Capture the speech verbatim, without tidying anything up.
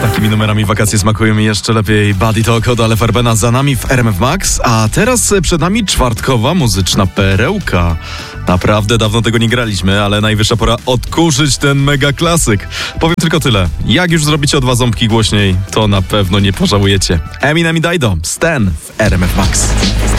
takimi numerami wakacje smakują mi jeszcze lepiej. Body Talk od Ale Farbena za nami w R M F Max, a teraz przed nami czwartkowa muzyczna perełka. Naprawdę dawno tego nie graliśmy, ale najwyższa pora odkurzyć ten mega klasyk. Powiem tylko tyle. Jak już zrobicie o dwa ząbki głośniej, to na pewno nie pożałujecie. Eminem i Dido, Stan w R M F Max.